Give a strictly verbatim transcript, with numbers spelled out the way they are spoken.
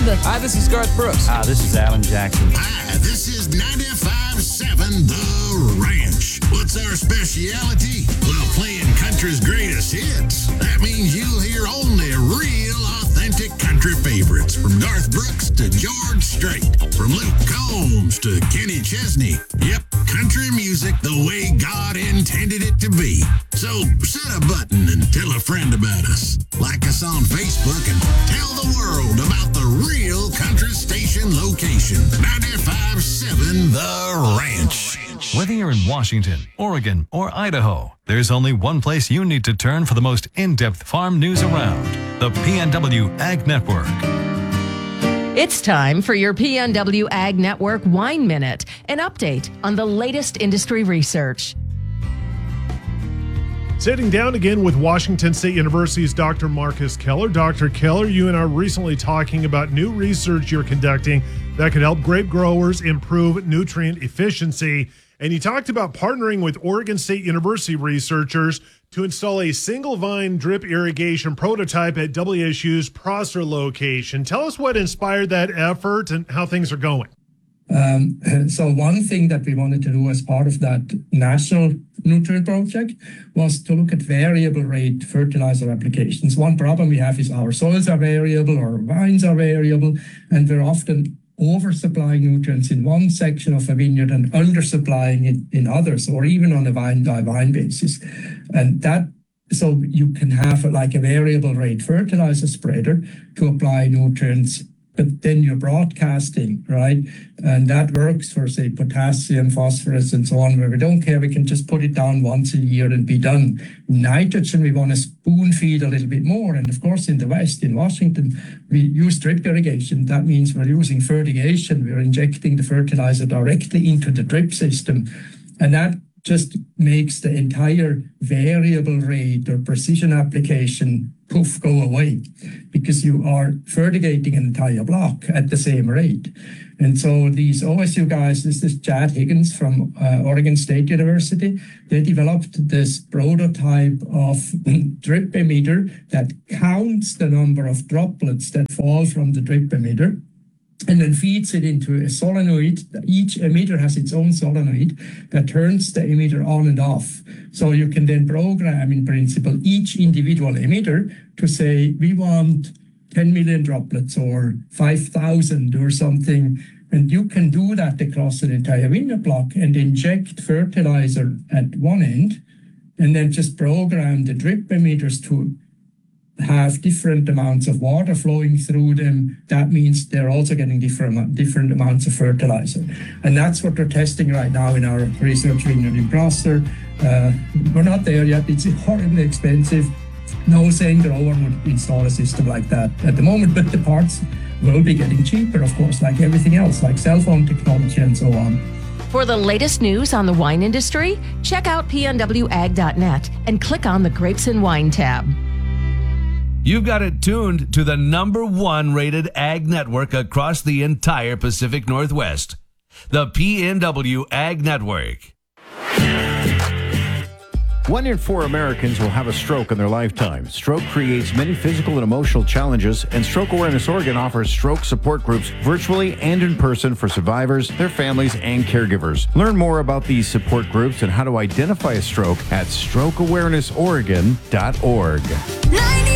Bieber. Hi, this is Garth Brooks. Hi, this is Alan Jackson. Hi, this is ninety-five point seven The Ranch. What's our speciality? Well, playing country's greatest hits. That means you'll hear only real, authentic country favorites. From Garth Brooks to George Strait. From Luke Combs to Kenny Chesney. Yep, country music the way God intended it to be. So set a button and tell a friend about us. Like us on Facebook and tell the world about the real country station location. ninety-five point seven The Ranch. Whether you're in Washington, Oregon, or Idaho, there's only one place you need to turn for the most in-depth farm news around. The P N W Ag Network. It's time for your P N W Ag Network Wine Minute, an update on the latest industry research. Sitting down again with Washington State University's Doctor Marcus Keller. Doctor Keller, you and I were recently talking about new research you're conducting that could help grape growers improve nutrient efficiency. And you talked about partnering with Oregon State University researchers to install a single vine drip irrigation prototype at W S U's Prosser location. Tell us what inspired that effort and how things are going. Um, so one thing that we wanted to do as part of that national nutrient project was to look at variable rate fertilizer applications. One problem we have is our soils are variable, our vines are variable, and we're often oversupplying nutrients in one section of a vineyard and undersupplying it in others, or even on a vine by vine basis. And that, so you can have like a variable rate fertilizer spreader to apply nutrients, but then you're broadcasting, right? And that works for, say, potassium, phosphorus, and so on, where we don't care. We can just put it down once a year and be done. Nitrogen, we want to spoon feed a little bit more. And of course, in the West, in Washington, we use drip irrigation. That means we're using fertigation. We're injecting the fertilizer directly into the drip system. And that just makes the entire variable rate or precision application poof go away, because you are fertigating an entire block at the same rate. And so these O S U guys, this is Chad Higgins from uh, Oregon State University, they developed this prototype of drip emitter that counts the number of droplets that fall from the drip emitter and then feeds it into a solenoid. Each emitter has its own solenoid that turns the emitter on and off. So you can then program, in principle, each individual emitter to say, we want ten million droplets or five thousand or something. And you can do that across an entire vineyard block and inject fertilizer at one end and then just program the drip emitters to have different amounts of water flowing through them. That means they're also getting different different amounts of fertilizer. And that's what we're testing right now in our research vineyard in Prosser. Uh, we're not there yet. It's horribly expensive. No sane grower would install a system like that at the moment, but the parts will be getting cheaper, of course, like everything else, like cell phone technology and so on. For the latest news on the wine industry, check out P N W ag dot net and click on the Grapes and Wine tab. You've got it tuned to the number one rated ag network across the entire Pacific Northwest, the P N W Ag Network. One in four Americans will have a stroke in their lifetime. Stroke creates many physical and emotional challenges, and Stroke Awareness Oregon offers stroke support groups virtually and in person for survivors, their families, and caregivers. Learn more about these support groups and how to identify a stroke at stroke awareness oregon dot org.